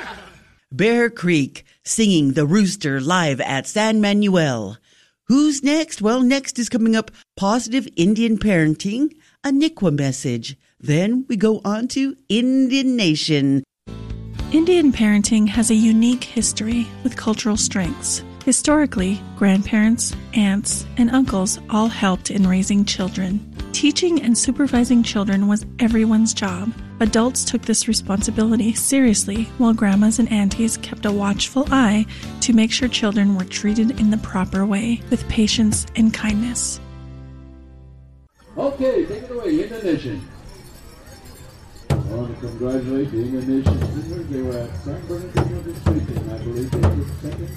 Bear Creek singing The Rooster live at San Manuel. Who's next? Well, next is coming up Positive Indian Parenting, a NICWA message. Then we go on to Indian Nation. Indian parenting has a unique history with cultural strengths. Historically, grandparents, aunts, and uncles all helped in raising children. Teaching and supervising children was everyone's job. Adults took this responsibility seriously, while grandmas and aunties kept a watchful eye to make sure children were treated in the proper way, with patience and kindness. Okay, take it away, Indonesian. I want to congratulate the Indonesian singers. They were at San Bernardino this weekend. I believe they took second